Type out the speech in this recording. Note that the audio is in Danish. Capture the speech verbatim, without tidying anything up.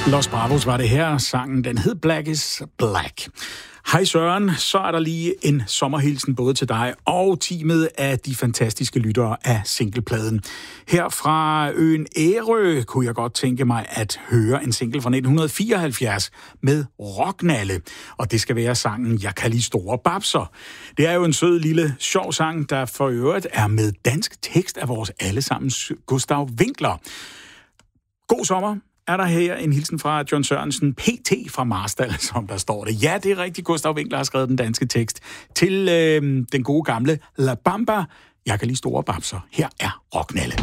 Los Bravos var det her. Sangen, den hed Black is Black. Hej Søren, så er der lige en sommerhilsen både til dig og teamet af de fantastiske lyttere af singlepladen. Her fra øen Ærø kunne jeg godt tænke mig at høre en single fra nitten fireoghalvfjerds med Rocknalle. Og det skal være sangen Jeg kan lide store babser. Det er jo en sød lille sjov sang, der for øvrigt er med dansk tekst af vores allesammens Gustav Winkler. God sommer. Er der her en hilsen fra John Sørensen, P T fra Marstal, som der står det. Ja, det er rigtigt. Gustav Winkler har skrevet den danske tekst til øh, den gode gamle La Bamba. Jeg kan lide store babser. Her er Rocknalle.